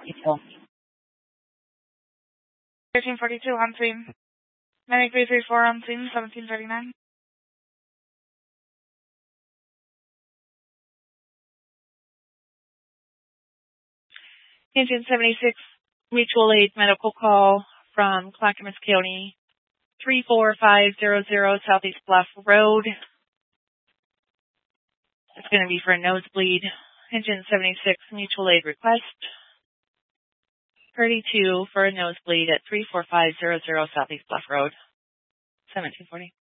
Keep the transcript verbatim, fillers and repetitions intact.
People. thirteen forty-two on scene. nine eight three three four on scene, seventeen thirty-nine. Engine seventy-six, mutual aid medical call from Clackamas County, three four five zero zero Southeast Bluff Road. It's going to be for a nosebleed. Engine seventy-six, mutual aid request. thirty-two for a nosebleed at three four five zero zero Southeast Bluff Road, seventeen forty.